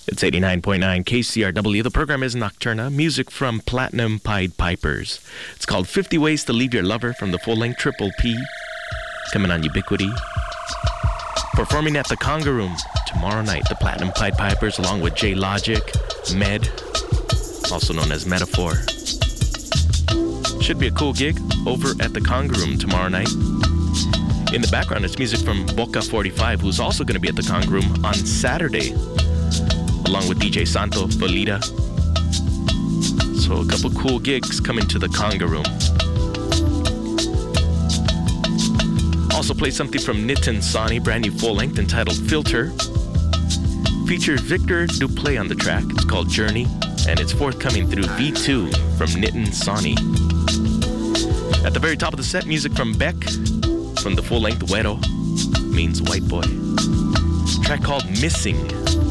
It's 89.9 KCRW. The program is Nocturna, music from Platinum Pied Pipers. It's called 50 Ways to Leave Your Lover from the full-length Triple P. Coming on Ubiquity. Performing at the Conga Room tomorrow night, the Platinum Pied Pipers, along with J Logic, Med, also known as Metaphor. Should be a cool gig over at the Conga Room tomorrow night. In the background, it's music from Boca 45, who's also going to be at the Conga Room on Saturday, along with DJ Santo, Valida. So a couple cool gigs coming to the Conga Room. Also play something from Nitin Sawhney, brand new full-length entitled Filter. Features Victor Duplay on the track. It's called Journey, and it's forthcoming through V2 from Nitin Sawhney. At the very top of the set, music from Beck, from the full-length Güero, means white boy. A track called Missing.